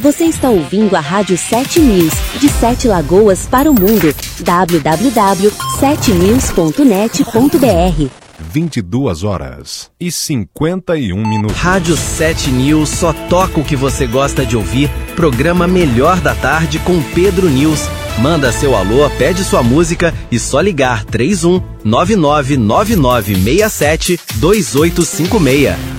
Você está ouvindo a Rádio 7 News, de 7 Lagoas para o mundo. www.7news.net.br 22h51. Rádio 7 News só toca o que você gosta de ouvir. Programa Melhor da Tarde com Pedro News. Manda seu alô, pede sua música e só ligar 31 999967 2856.